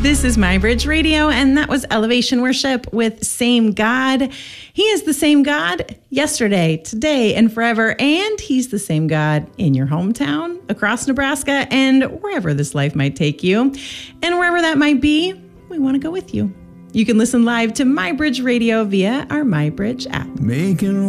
This is My Bridge Radio, and that was Elevation Worship with Same God. He is the same God yesterday, today, and forever, and he's the same God in your hometown, across Nebraska, and wherever this life might take you. And wherever that might be, we want to go with you. You can listen live to My Bridge Radio via our My Bridge app. Making